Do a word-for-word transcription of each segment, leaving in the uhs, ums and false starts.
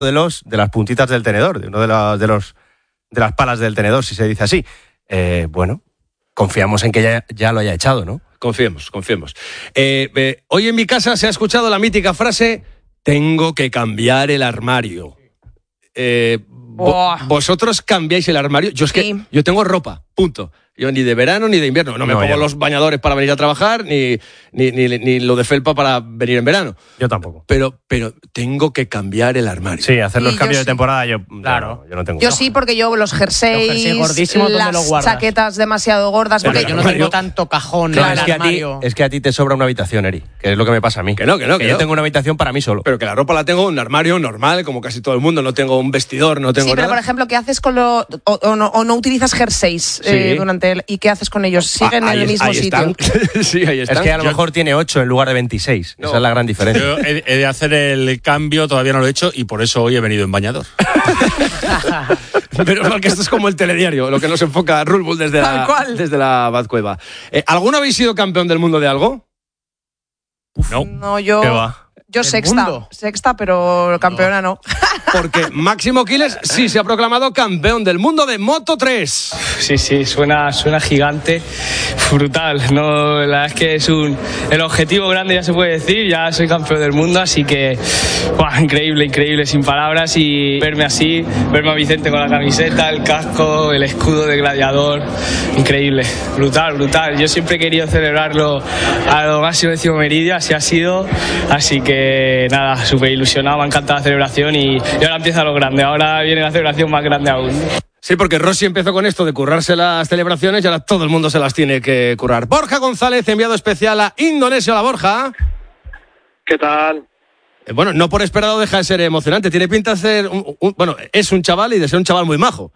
de los de las puntitas del tenedor, de uno de los de los de las palas del tenedor, si se dice así. Eh, bueno, confiamos en que ya, ya lo haya echado, ¿no? Confiemos, confiemos. Eh, eh, hoy en mi casa se ha escuchado la mítica frase: tengo que cambiar el armario. Eh, vo- ¿Vosotros cambiáis el armario? Yo es que Sí. yo tengo ropa, punto. Yo ni de verano ni de invierno. No me No, pongo yo no. los bañadores para venir a trabajar, ni, ni, ni, ni lo de felpa para venir en verano. Yo tampoco. Pero, pero tengo que cambiar el armario. Sí, hacer los Sí, cambios yo de sí. temporada yo, Claro. yo, yo no tengo. Yo sí, porque yo los jerseys, Los jerseys gordísimos, ¿dónde las los guardas? chaquetas demasiado gordas. Porque porque yo no armario. tengo tanto cajón No, en el es, que a ti, armario. es que a ti te sobra una habitación, Eri, que es lo que me pasa a mí. Que no, que no, que yo no. tengo una habitación para mí solo. Pero que la ropa la tengo en un armario normal, como casi todo el mundo. No tengo un vestidor, no tengo Sí, pero nada. por ejemplo, ¿qué haces con lo o, o no, o no utilizas jerseys eh, Sí. durante el, y qué haces con ellos? ¿Siguen Ah, en ahí el es- mismo ahí sitio? están. Sí, ahí están. Es que a lo Yo- mejor tiene ocho en lugar de veintiséis. No. Esa es la gran diferencia. Yo he, he de hacer el cambio, todavía no lo he hecho y por eso hoy he venido en bañador. Pero mal que esto es como el telediario, lo que nos enfoca Rulbull desde Tal la, cual. desde la Bazcueva. Eh, ¿Alguno habéis sido campeón del mundo de algo? No. No, yo, ¿Qué va? yo ¿Del sexta, mundo? sexta, pero campeona no. Porque Máximo Quiles sí se ha proclamado campeón del mundo de Moto tres. Sí, sí, suena, suena gigante, brutal. No, la verdad es que es un, el objetivo grande, ya se puede decir. Ya soy campeón del mundo, así que ¡buah! Increíble, increíble, sin palabras. Y verme así, verme a Vicente con la camiseta, el casco, el escudo de gladiador, increíble, brutal, brutal. Yo siempre he querido celebrarlo a lo máximo décimo meridio, así ha sido. Así que nada, súper ilusionado, me ha encantado la celebración y, y ahora empieza lo grande. Ahora viene la celebración más grande aún. Sí, porque Rossi empezó con esto de currarse las celebraciones y ahora todo el mundo se las tiene que currar. Borja González, enviado especial a Indonesia. Hola, Borja. ¿Qué tal? Eh, Bueno, no por esperado deja de ser emocionante. Tiene pinta de ser... Un, un- bueno, es un chaval y de ser un chaval muy majo.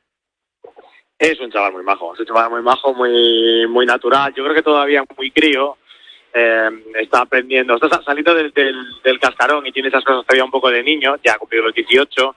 Es un chaval muy majo, es un chaval muy majo, muy, muy natural. Yo creo que todavía muy crío. Eh, está aprendiendo, está sa- saliendo del, del, del cascarón y tiene esas cosas todavía un poco de niño, ya ha cumplido los dieciocho.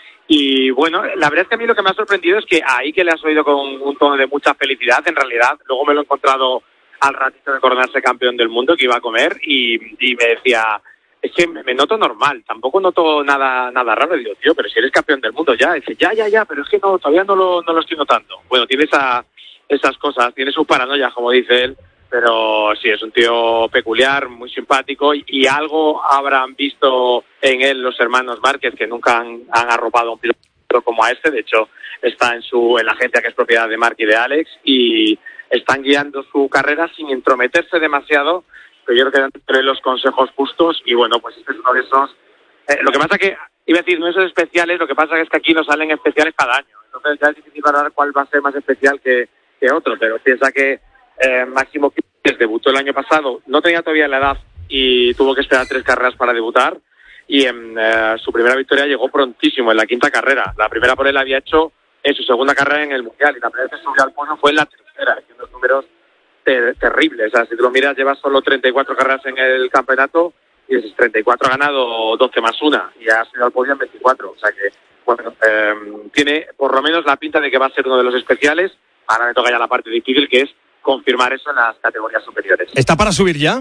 Y bueno, la verdad es que a mí lo que me ha sorprendido es que ahí que le has oído con un tono de mucha felicidad, en realidad, luego me lo he encontrado al ratito de coronarse campeón del mundo que iba a comer y, y me decía, es que me, me noto normal, tampoco noto nada nada raro. Y digo, tío, pero si eres campeón del mundo ya. Y dice, ya, ya, ya, pero es que no, todavía no lo, no lo estoy notando. Bueno, tiene esa, esas cosas, tiene sus paranoias, como dice él, pero sí, es un tío peculiar, muy simpático y, y algo habrán visto en él los hermanos Márquez, que nunca han, han arropado a un piloto como a este. De hecho, está en su en la agencia que es propiedad de Marc y de Alex y están guiando su carrera sin entrometerse demasiado, pero yo creo que dan entre los consejos justos y bueno, pues este es uno de esos. Eh, lo que pasa que, iba a decir, no esos especiales, lo que pasa es que aquí no salen especiales cada año, entonces ya es difícil valorar cuál va a ser más especial que, que otro, pero piensa que eh, Máximo Quiles debutó el año pasado, no tenía todavía la edad y tuvo que esperar tres carreras para debutar y en eh, su primera victoria llegó prontísimo, en la quinta carrera. La primera por él había hecho en su segunda carrera en el Mundial y la primera vez que subió al podio fue en la tercera, haciendo unos números ter- terribles. O sea, si tú lo miras, lleva solo treinta y cuatro carreras en el campeonato y de esos treinta y cuatro ha ganado doce más una y ha subido al podio en veinticuatro. O sea que, bueno, eh, tiene por lo menos la pinta de que va a ser uno de los especiales. Ahora me toca ya la parte difícil, que es confirmar eso en las categorías superiores. ¿Está para subir ya?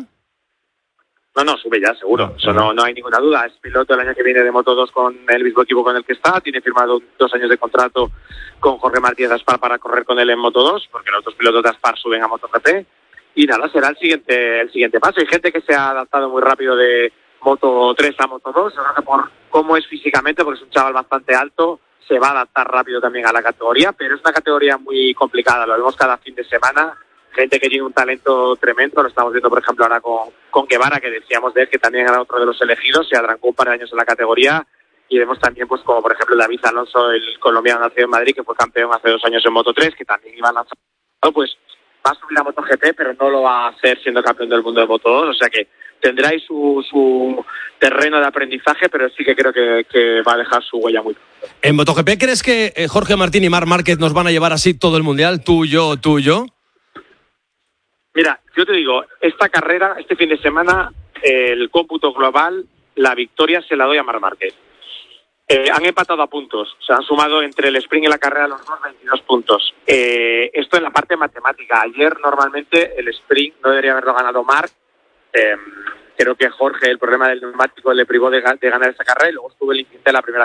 No, no, sube ya, seguro. Eso no, no hay ninguna duda. Es piloto el año que viene de Moto dos con el mismo equipo con el que está. Tiene firmado dos años de contrato con Jorge Martínez de Aspar para correr con él en Moto dos, porque los otros pilotos de Aspar suben a MotoGP. Y nada, será el siguiente el siguiente paso. Hay gente que se ha adaptado muy rápido de Moto tres a Moto dos. Yo creo que por cómo es físicamente, porque es un chaval bastante alto, se va a adaptar rápido también a la categoría, pero es una categoría muy complicada. Lo vemos cada fin de semana. Gente que tiene un talento tremendo, lo estamos viendo por ejemplo ahora con, con Guevara, que decíamos de él, que también era otro de los elegidos, se atrancó un par de años en la categoría, y vemos también pues como por ejemplo David Alonso, el colombiano nacido en Madrid, que fue campeón hace dos años en Moto tres, que también iba a lanzar, pues va a subir a MotoGP, pero no lo va a hacer siendo campeón del mundo de Moto dos, o sea que tendrá ahí su, su terreno de aprendizaje, pero sí que creo que, que va a dejar su huella muy pronto. ¿En MotoGP crees que eh, Jorge Martín y Marc Márquez nos van a llevar así todo el Mundial? Tú, yo, tú, yo. Mira, yo te digo, esta carrera, este fin de semana, eh, el cómputo global, la victoria se la doy a Marc Márquez. Eh, han empatado a puntos, se han sumado entre el sprint y la carrera los dos veintidós puntos. Eh, esto en la parte matemática. Ayer normalmente el sprint no debería haberlo ganado Marc, eh, creo que Jorge, el problema del neumático le privó de, de ganar esa carrera, y luego estuvo el incidente en la primera